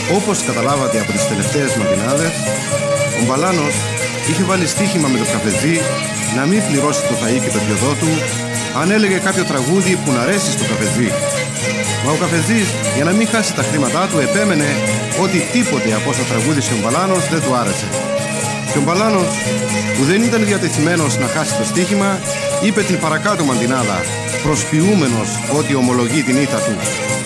Όπως καταλάβατε από τις τελευταίες μαντινάδες, ο Μπαλάνος είχε βάλει στοίχημα με τον καφετζή να μην πληρώσει το φαΐ και το πιοδό του αν έλεγε κάποιο τραγούδι που να αρέσει στο καφετζή. Μα ο καφετζής, για να μην χάσει τα χρήματά του, επέμενε ότι τίποτε από όσα τραγούδισε ο Μπαλάνος δεν του άρεσε. Και ο Μπαλάνος, που δεν ήταν διατεθειμένος να χάσει το στοίχημα, είπε την παρακάτω μαντινάδα, προσποιούμενος ότι ομολογεί την ήττα του.